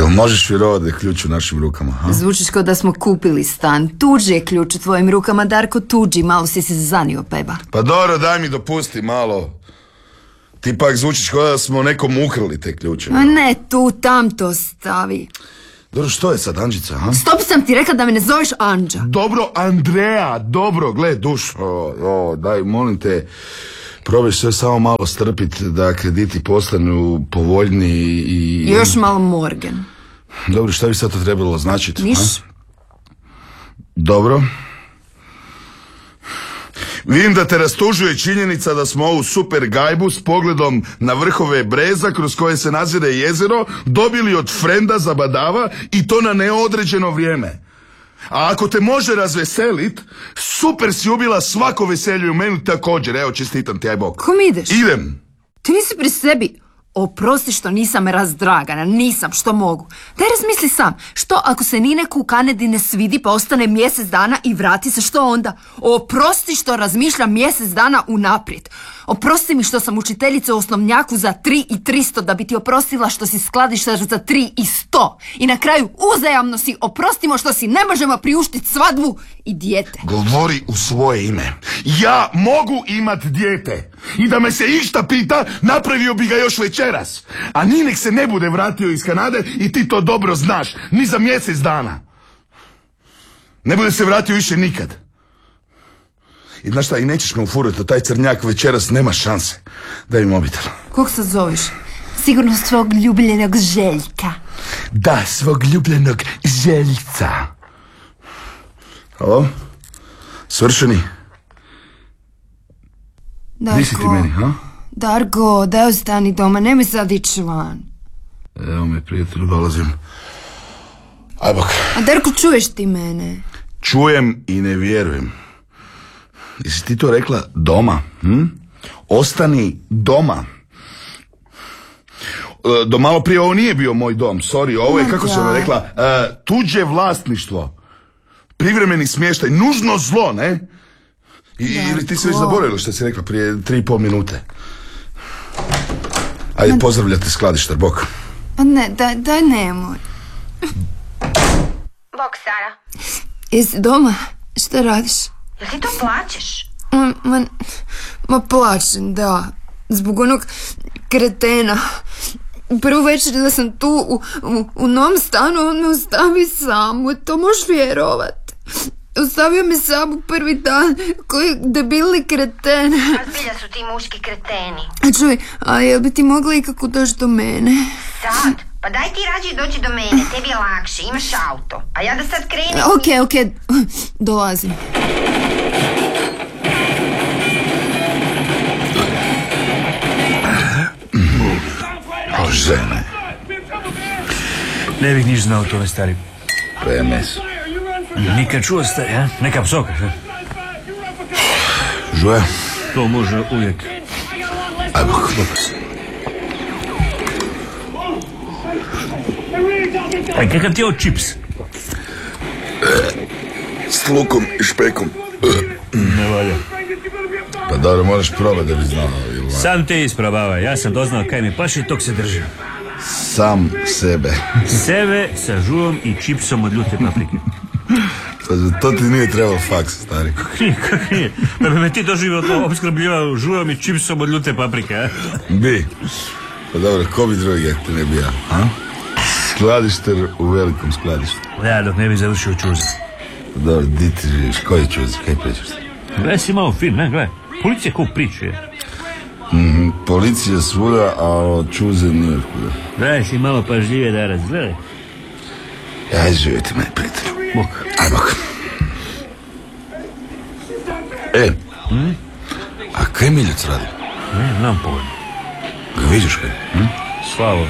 Jel možeš vjerovati da je ključ u našim rukama? Ha? Zvučiš kao da smo kupili stan. Tuđi je ključ u tvojim rukama, Darko, tuđi. Malo si se zanio, Peba. Pa dobro, daj mi dopusti malo. Ti pak zvučiš kao da smo nekom ukrali te ključe. A ne, tu, tam to stavi. Dobro, što je sad, Anđica, ha? Stop, sam ti rekla da me ne zoveš Anđa. Dobro, Andreja, dobro, gle, dušo, daj, molim te, probaj sve samo malo strpit da krediti postanu povoljniji i... Još malo Morgan. Dobro, šta bi sad to trebalo značiti? Niš? Dobro. Vidim da te rastužuje činjenica da smo ovu super gajbu s pogledom na vrhove breza kroz koje se nazire jezero dobili od frenda zabadava i to na neodređeno vrijeme. A ako te može razveselit, super si ubila svako veselje u meni također. Evo, čestitam ti, aj bok. Kom ideš? Idem. Ti nisi pri sebi. Oprosti što nisam razdragana, nisam, što mogu. Daj razmisli sam, što ako se Nineku u Kanadi ne svidi pa ostane mjesec dana i vrati se, što onda? Oprosti što razmišljam mjesec dana unaprijed. Oprosti mi što sam učiteljica u osnovnjaku za 3.300 da bi ti oprostila što si skladištar za 3.100. I na kraju uzajamno si oprostimo što si ne možemo priuštiti svadbu i dijete. Govori u svoje ime. Ja mogu imat dijete. I da me se išta pita, napravio bi ga još večeras. A Ninek se ne bude vratio iz Kanade i ti to dobro znaš. Ni za mjesec dana. Ne bude se vratio više nikad. I znaš šta, i nećeš me ufurati, taj crnjak večeras nema šanse. Daj mi mobitel. Kog se zoveš? Sigurno svog ljubljenog Željka. Da, svog ljubljenog Željca. Halo? Svršeni? Darko, di si ti meni, ha? Darko, daj ostani doma, nemoj sad ići van. Evo me, prijatelju, dolazim. Aj bok. A Darko, čuješ ti mene? Čujem i ne vjerujem. Jesi ti to rekla doma? Ostani doma. Do malo prije ovo nije bio moj dom, sorry, ovo je, kako sam rekla, tuđe vlasništvo. Privremeni smještaj, nužno zlo, ne? Ili ti si već zaboravila što si rekla prije 3,5 minute. Ajde, pozdravljate skladištar, bok. Pa ne, daj nemoj. Bok, Sara. Jesi doma? Šta radiš? Jel ti to plačeš? Ma plačem, da. Zbog onog kretena. Prvu večer da sam tu u novom stanu, on me ostavi samu. To možeš vjerovat. Ostavio me samu prvi dan. Koji debili kreten. A zbilja su ti muški kreteni. A čuj, a jel bi ti mogla ikako doći do mene? Sad? Pa daj ti rađe doći do mene, tebi je lakše, imaš auto. A ja da sad krenem... Ok, dolazim. O, žene. Ne bih niš znao tome, stari. PMS. Nikad čuo, stari, a? Neka psoka. Žuje? To može uvijek. Aj bok. Aj, kakav ti je ovo čips? S lukom i špekom. Ne valja. Pa dobro, moraš probati da bi znao. Sam te isprobavaj, ja sam doznao kaj mi paši, tog se držim. Sam sebe. Sebe sa žuvom i čipsom od ljute paprike. To ti nije trebalo faks, stari. Kako nije? Da bi me ti doživio opskrbljivao žuvom i čipsom od ljute paprike, a? Bi. Pa dobro, ko bi drugi, ako te ne bi ja, a? Skladišter u velikom skladištu. Ja, dok ne bi završio čuze. Pa dobro, di ti živiš, koji čuze, kaj pričaš? Gledaj si malo film, ne, gledaj. Policija ko pričuje. Policija svuda, a čuze nije kuda. Gledaj si malo pažljivije da razgledaj. Aj, živjeti meni, prijatelju. Bok. Aj, bok. A kaj Miljac radi? Ne, nam pojma. Ga vidiš kaj? Slavo.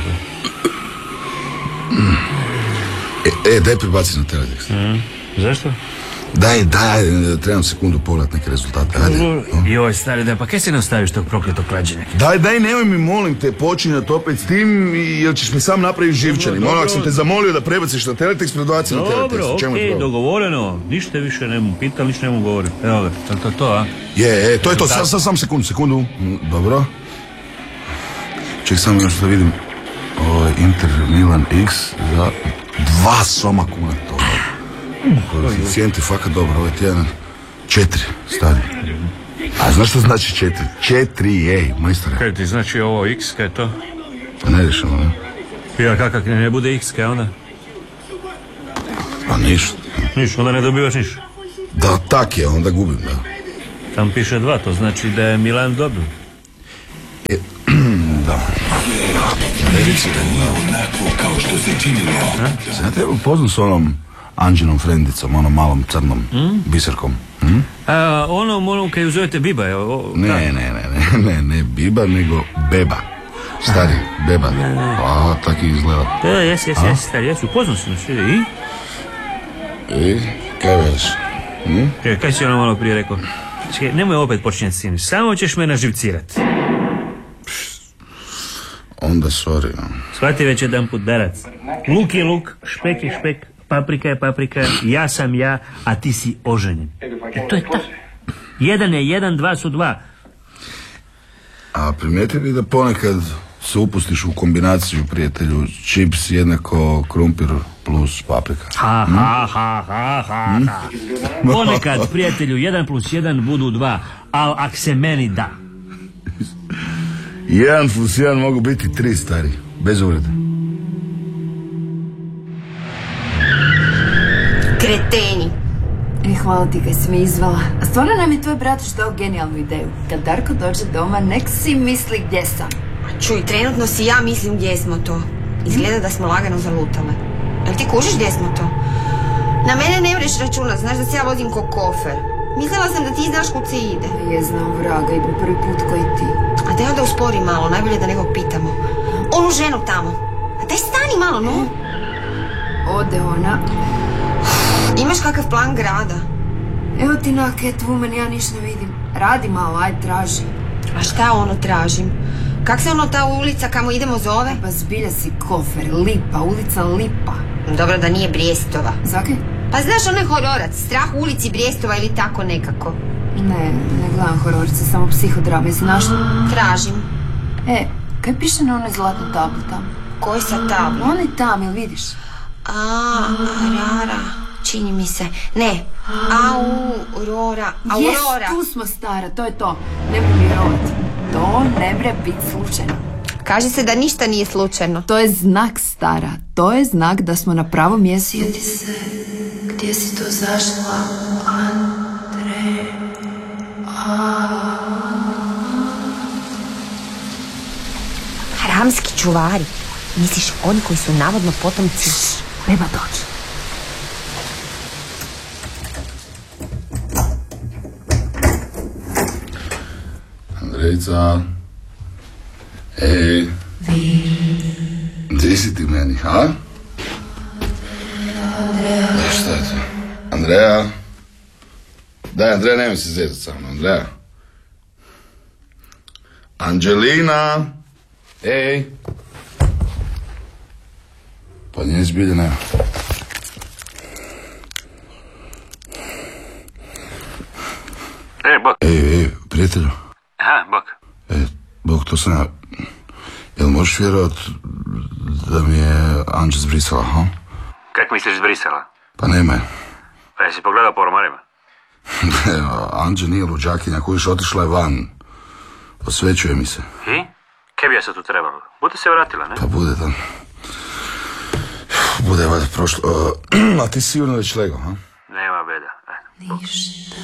Daj prebaci na teletext. Zašto? Daj, trebam sekundu pogled neke rezultate. Ajde. Joj, stari, da, pa kaj se ne ostaviš tog prokletog klađenja? Daj, nemoj mi, molim te, počinjati opet s tim, jer ćeš mi sam napraviti živčani. Molim, ako sam te zamolio da prebaciš na teletekst, prebaci na teletekst. Dobro, okej, dogovoreno. Ništa više ne mu pital, ništa ne mu govorim. Evo ga, to, a? To je to, sam sekundu. Dobro. Ček, samo još da vidim. Inter Milan X za 2 soma kuna to. Koeficijent je fakat dobro, ovaj tjedan 4, stari. A znaš što znači 4? 4, ej, majstore. Kaj ti znači ovo X, kaj je to? Pa ne rešimo, ne? Ja, kakav ne bude X, kaj onda? Pa ništa. Niš, onda ne dobivaš niš. Da, tak je, onda gubim, da. Tam piše 2, to znači da je Milan dobil. Da. Se ja treba upoznat s onom Anđinom frendicom, onom malom crnom biserkom. Onom kaj uzovete Biba, je? Ne Biba, nego Beba. Stari, Beba. A, tako izgleda. Jes, stari, jes, upoznat sam se. I, kaj veliš? Kaj si ono malo prije rekao? Čekaj, nemoj opet počinjati s tim, samo ćeš me naživcirat. Onda, sorry. Shvati već jedan put, darac. Luk je luk, špek je špek, paprika je paprika, ja sam ja, a ti si oženjen. To je ta. 1 je 1, 2 su 2. A primijetili da ponekad se upustiš u kombinaciju, prijatelju, čips jednako krumpir plus paprika? Ha. Ponekad, prijatelju, 1 plus 1 budu 2, ali ak se meni da. 1 plus 1 mogu biti 3, stari, bez uvrede. Kreteni. Hvala ti kaj si me izvala. A stvarno nam je tvoj bratić dao genijalnu ideju. Kad Darko dođe doma, nek si misli gdje sam. Čuj, trenutno si ja mislim gdje smo to. Izgleda da smo lagano zalutale. Jel ti kužiš gdje smo to? Na mene ne mreš računat, znaš da se ja vozim ko kofer. Mislila sam da ti znaš kud se ide. Je, znam, vraga, idem prvi put koji ti. A daj onda uspori malo, najbolje da nekog pitamo. Onu ženu tamo. A daj stani malo, no. Ode ona. Imaš kakav plan grada? Evo ti na Catwoman, ja ništa ne vidim. Radi malo, aj traži. A šta ono tražim? Kak se ono ta ulica kamo idemo zove? Pa zbilja si kofer, Lipa, ulica Lipa. Dobro da nije Brijestova. Zakaj? Pa znaš onaj hororac, Strah u ulici Brijestova ili tako nekako. Ne gledam hororice, samo psihodrame, znaš? Tražim. Kaj piše na onoj zlatnoj tabli tamo? Koji sa tablu? Onaj tam, jel vidiš? Rara, čini mi se. Ne, Aurora. Jes, tu smo, stara, to je to. Ne bre vjerovati. To ne bre biti slučajno. Kaže se da ništa nije slučajno. To je znak, stara. To je znak da smo na pravom mjestu. Sjeti se, gdje si to zašla, Andre? Hramski čuvari. Misliš oni koji su navodno potomci? Beba dođi. Andrejca. Ej. Gdje si ti meni, ha? Andreja. Šta je to? Andreja? Daj, Andreja, nemoj se zezati sa mnom, Andreja. Anđelina. Ej. Pa nije zbilje, nema. Bok. Ej, prijatelju. Aha, Bok. Bok, to sam ja. Jel možeš vjerovat da mi je Anđa zbrisala, ha? Kako misliš zbrisala? Pa nema je. Pa jesi pogledao po ormarima? Anđa nije luđakinja, kojiš otišla je van. Osvećuje mi se. I? Kaj bi ja se tu trebalo? Bude se vratila, ne? Pa bude da. Bude valjda prošlo. A ti sigurno već lego, ha? Nema beda. Ništa.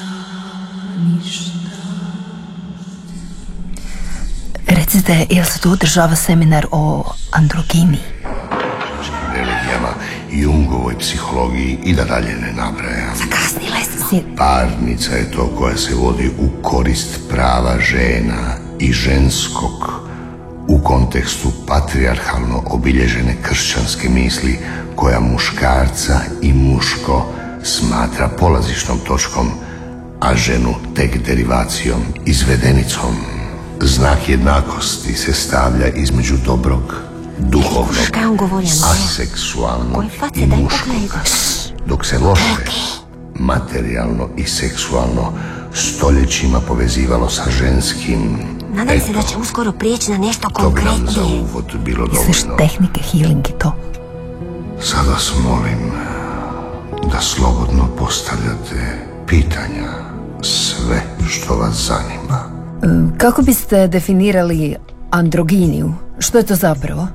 Recite, jel se tu održava seminar o androgini? Religijama, Jungovoj psihologiji i da dalje ne nabrajam. Zakasnile si. Parnica je to koja se vodi u korist prava žena i ženskog u kontekstu patrijarhalno obilježene kršćanske misli koja muškarca i muško smatra polazišnom točkom, a ženu tek derivacijom, izvedenicom. Znak jednakosti se stavlja između dobrog, duhovnog, aseksualnog i muškog, dok se loše, materijalno i seksualno stoljećima povezivalo sa ženskim, Nadam se da će uskoro prijeći na nešto To bi nam za konkretnije. uvod bilo Misliš dovoljno. tehnike healing i to? Sad vas molim da slobodno postavljate pitanja, sve što vas zanima. Kako biste definirali androginiju? Što je to zapravo?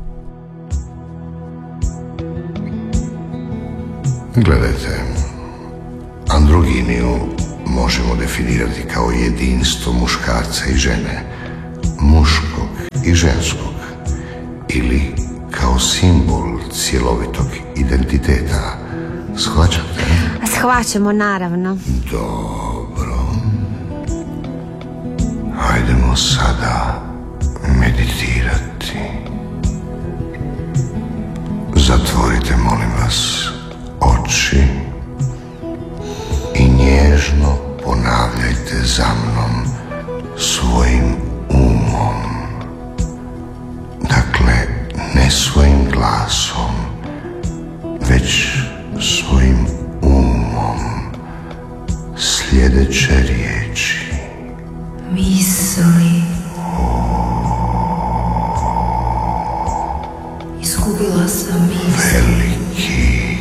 Gledajte, androginiju možemo definirati kao jedinstvo muškarca i žene, muškog i ženskog, ili kao simbol cjelovitog identiteta. Shvaćate? Shvaćamo, naravno. Dobro. Hajdemo sada meditirati. Zatvorite, molim vas, oči i nježno ponavljajte za mnom svojim umom. Dakle, ne svojim glasom, već svojim umom sljedeće riječi. Misli. Izgubila sam misli. Veliki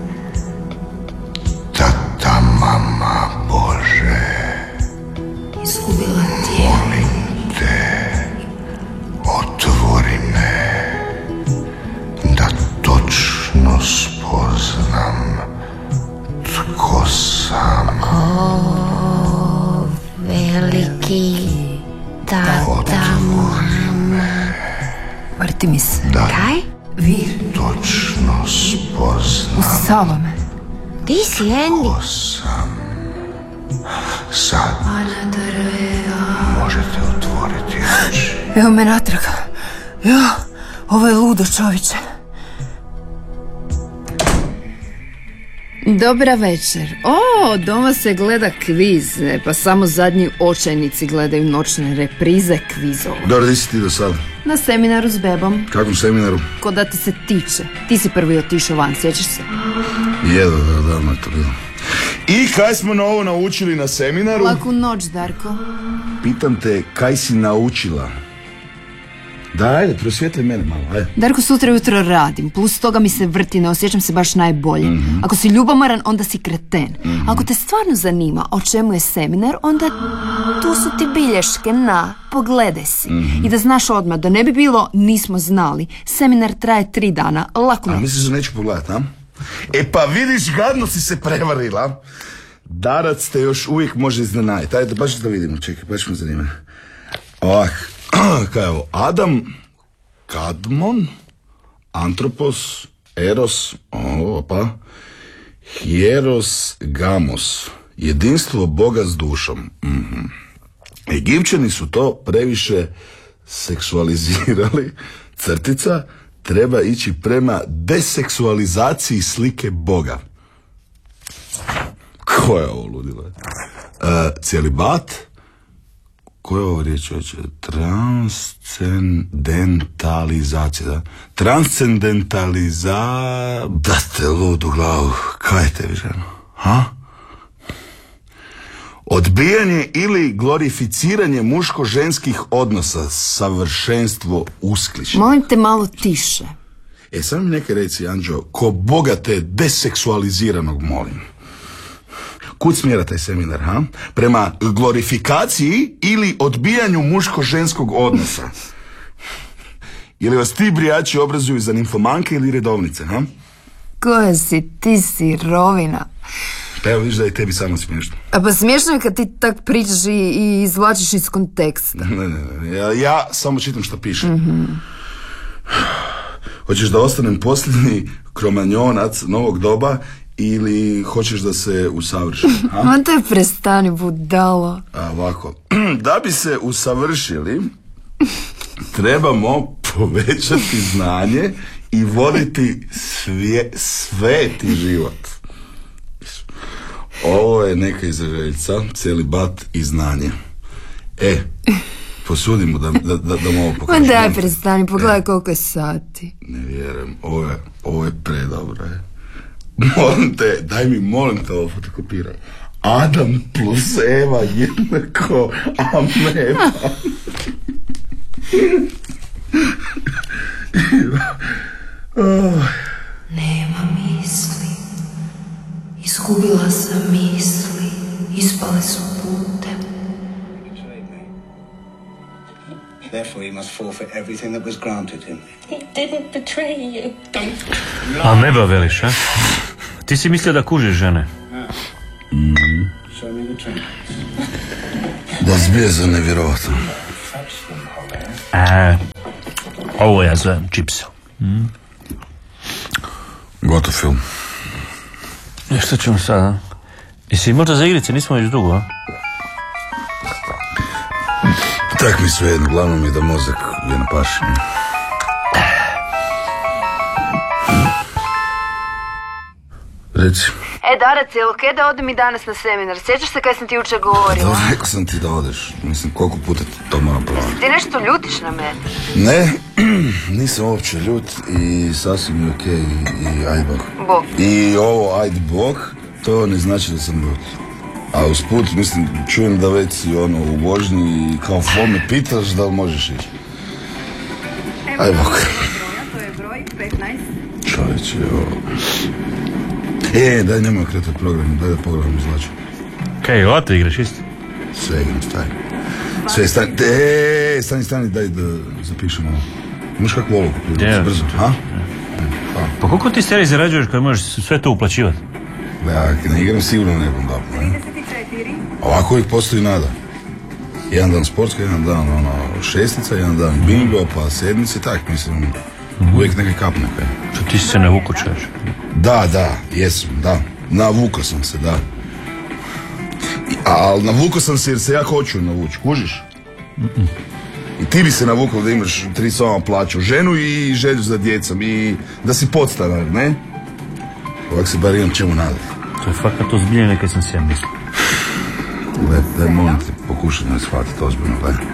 tata, mama Bože, Izgubila tijelo. molim te, otvori me da točno spoznam tko sam. Veliki tata, Vrti mi se. Da kaj? Vir. točno spoznam Usava me. Ti si Andy. tko sam. Sad možete otvoriti oči. Evo me natrag. Ja, ovo je ludo, čovječe. Dobra večer. O, doma se gleda kviz, pa samo zadnji očajnici gledaju noćne reprize kvizova. Dobro, di si ti do sada? Na seminaru s bebom. Kakvom seminaru? Ko da ti se tiče. Ti si prvi otišao van, sjećaš se? Davno je to bilo. I kaj smo novo naučili na seminaru? Laku noć, Darko. Pitam te, kaj si naučila? Da, ajde, prosvijetli mene malo, ajde. Darko, sutra ujutro radim, plus toga mi se vrti, ne osjećam se baš najbolje. Ako si ljubomoran, onda si kreten. Ako te stvarno zanima o čemu je seminar, onda tu su ti bilješke, pogledaj si. I da znaš odmah, da ne bi bilo nismo znali, seminar traje 3 dana, lako A noć. misliš da neću pogledat, a? E pa vidiš, gadno si se prevarila. Darac te još uvijek može iznenaditi. Ajde, baš da vidimo, čekaj, baš me zanima. Ovak, kaj je ovo? Adam, Kadmon, Antropos, Eros, Hieros, Gamos. Jedinstvo Boga s dušom. Egipćani su to previše seksualizirali. Crtica, treba ići prema deseksualizaciji slike Boga. Ko je ovo ludilo? Celibat. Ko je ovo riječ? Transcendentalizacija, da? Da te ludu glavu. Kaj te ženo? Ha? Odbijanje ili glorificiranje muško-ženskih odnosa, savršenstvo uskličenja. Molim te malo tiše. Samo mi neka reci, Anđo, ko Boga te deseksualiziranog molim. Kud smjera taj seminar, ha? Prema glorifikaciji ili odbijanju muško-ženskog odnosa? Ili vas ti brijači obrazuju za nimfomanke ili redovnice, ha? Koja si ti sirovina? Pa evo vidiš da je tebi samo smiješno. A pa smiješno je kad ti tak pričaš i izvlačiš iz konteksta. Ne. Ja samo čitam što piše. Hoćeš da ostanem posljednji kromanjonac novog doba ili hoćeš da se usavršim? Onda je prestani, budalo. Ovako, da bi se usavršili, trebamo povećati znanje i voditi sveti život. Ovo je neka izraželjca, celibat i znanje. Posudimo da mu ovo pokažemo. Onda je prestani, pogledaj koliko je sati. Ne vjerujem, ovo je predobro. Molim te, daj mi, molim te, ovo fotokopiraj. Adam plus Eva jednako ameba. Nema misli. Izgubila sam misli. Ispale su putem. Therefore he must forfeit everything that was granted him. He didn't betray you. A meba veliš, a? Ti si mislio da kužiš žene? Show me the trinkets. Da zbije za nevjerovatno. Ovo ja zovem čips. Gotov film. Što ćemo sad, a? Jesi možda za igrice, nismo već dugo, a? Tak mi sve jedno, glavno mi je da mozak je na paši. Reci. Dara, cijelo okej da odem i danas na seminar. Sjećaš se kaj sam ti jučer govorila? Da, rekao sam ti da odeš. Mislim, koliko puta ti to moram ponoviti. Ti nešto ljutiš na mene? Ne, nisam uopće ljut i sasvim je okej i ajde bok. Bog. I ovo ajde bok, to ne znači da sam ljut. A usput, mislim, čujem da već si u vožnji i kao fo me pitaš da li možeš ići. Ajde bok. To je broj 15. Čovječe, ovo. Daj, nemoj kretati program, daj da pogledam izlaču. Kaj, loto igraš isto? Sve igram, stari. Sve, stani, daj da zapišem ovo. Imaš kakvu olovku prije, brzo, ha? Pa koliko ti seriji zarađuješ kad možeš sve to uplaćivati? Ja ne igram sigurno nekom dobro, ne? 34. Ovako uvijek postoji nada. Jedan dan sportska, jedan dan šestica, jedan dan bingo, pa sedmice, tak, mislim, uvijek neke kapne. Što ti se ne vukučaš? Da, jesam, da. Navukao sam se, da. Ali navukao sam se jer se ja hoću navući, kužiš? I ti bi se navukao da imaš 3 soma plaću, ženu i želju za djecom i da si podstanar, ne? Ovak se bar imam čemu nadati. To je fakat ozbiljeno kad sam se ja mislio. Daj, molim te, pokušaj me shvatiti ozbiljno, gledaj.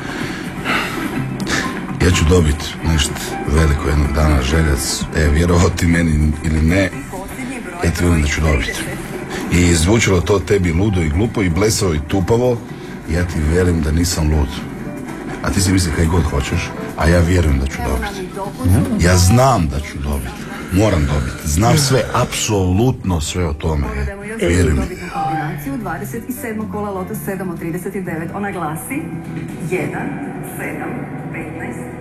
Ja ću dobiti nešto veliko jednog dana, željac, vjerovao ti meni ili ne, ja ti vjerujem da ću dobiti. I zvučilo to tebi ludo i glupo i blesavo i tupavo, ja ti vjerujem da nisam lud. A ti si misli kaj god hoćeš, a ja vjerujem da ću dobiti. Ja znam da ću dobiti, moram dobiti, znam sve, apsolutno sve o tome, vjerujem. Kombinaciju 27. kola loto 7 od 39. Ona glasi 1, 7, 15,